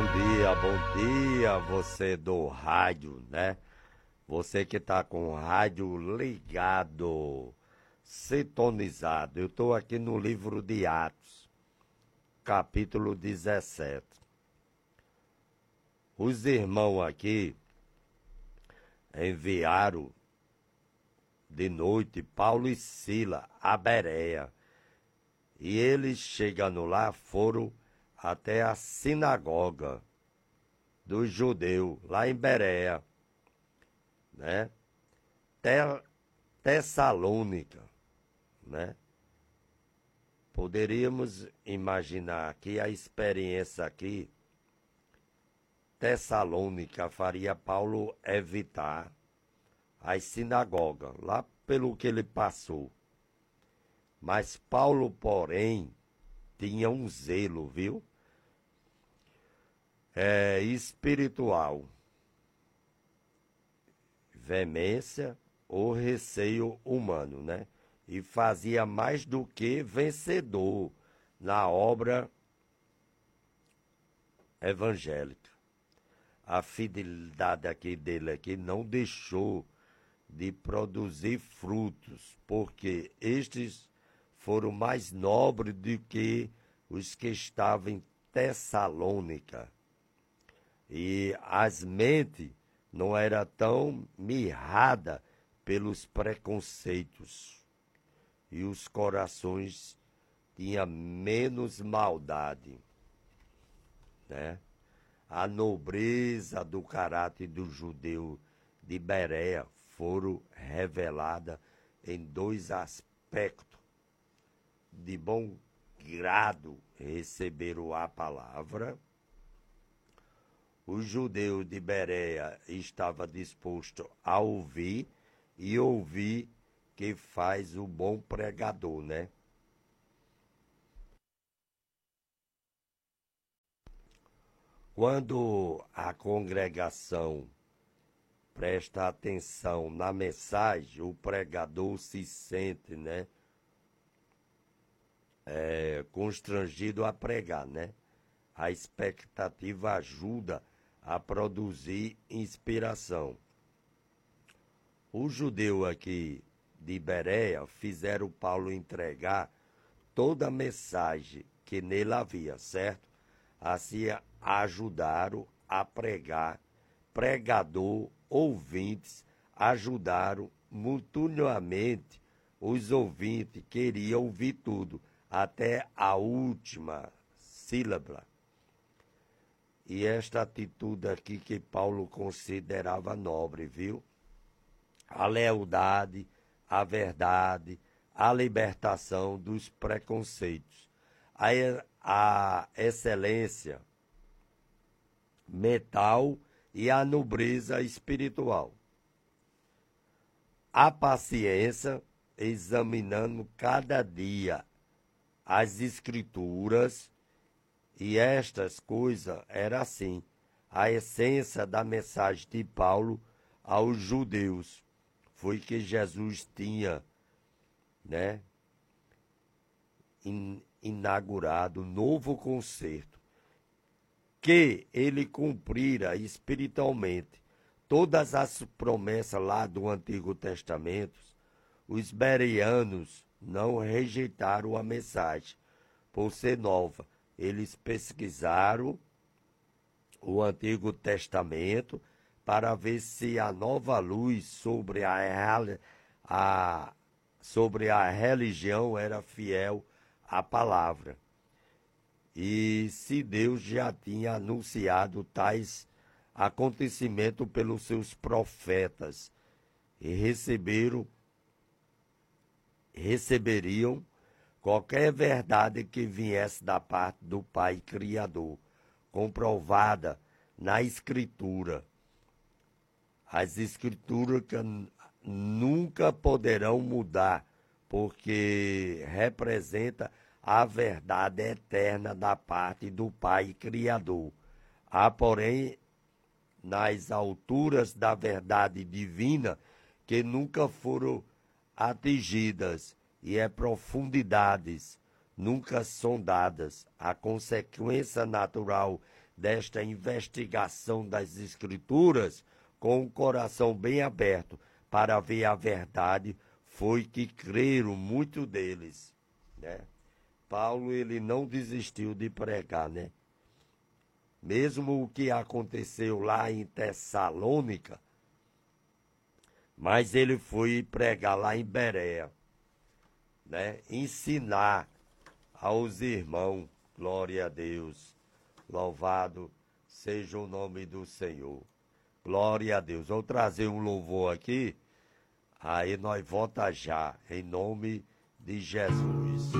bom dia, você do rádio, né? Você que tá com o rádio ligado, sintonizado. Eu tô aqui no livro de Atos, capítulo 17. Os irmãos aqui enviaram de noite Paulo e Sila a Bereia. E eles, chegando lá, foram até a sinagoga dos judeus, lá em Bereia, né? Tessalônica, né? Poderíamos imaginar que a experiência aqui, Tessalônica, faria Paulo evitar as sinagogas, lá pelo que ele passou. Mas Paulo, porém, tinha um zelo, viu? Espiritual, veemência ou receio humano, né? E fazia mais do que vencedor na obra evangélica. A fidelidade aqui dele aqui não deixou de produzir frutos, porque estes foram mais nobres do que os que estavam em Tessalônica. E as mentes não eram tão mirradas pelos preconceitos. E os corações tinham menos maldade, né? A nobreza do caráter do judeu de Bereia foram reveladas em dois aspectos. De bom grado receberam a palavra. O judeu de Bereia estava disposto a ouvir, e ouvir que faz o bom pregador, né? Quando a congregação presta atenção na mensagem, o pregador se sente, né, constrangido a pregar, né? A expectativa ajuda a produzir inspiração. Os judeus aqui de Bereia fizeram Paulo entregar toda a mensagem que nele havia, certo? Assim ajudaram a pregar, pregador, ouvintes, ajudaram mutuamente os ouvintes, queriam ouvir tudo, até a última sílaba. E esta atitude aqui que Paulo considerava nobre, viu? A lealdade, a verdade, a libertação dos preconceitos, a excelência mental e a nobreza espiritual. A paciência, examinando cada dia as escrituras, e estas coisas era assim, a essência da mensagem de Paulo aos judeus foi que Jesus tinha, né, inaugurado um novo concerto, que ele cumprira espiritualmente todas as promessas lá do Antigo Testamento. Os bereanos não rejeitaram a mensagem por ser nova. Eles pesquisaram o Antigo Testamento para ver se a nova luz sobre sobre a religião era fiel à palavra. E se Deus já tinha anunciado tais acontecimentos pelos seus profetas, e receberiam qualquer verdade que viesse da parte do Pai Criador, comprovada na Escritura. As Escrituras que nunca poderão mudar, porque representa a verdade eterna da parte do Pai Criador. Há, porém, nas alturas da verdade divina que nunca foram atingidas, e profundidades nunca sondadas. A consequência natural desta investigação das Escrituras com o coração bem aberto para ver a verdade, foi que creram muito deles, né? Paulo, ele não desistiu de pregar, né? Mesmo o que aconteceu lá em Tessalônica, mas ele foi pregar lá em Bereia, né? Ensinar aos irmãos, glória a Deus, louvado seja o nome do Senhor, glória a Deus. Vou trazer um louvor aqui, aí nós volta já, em nome de Jesus.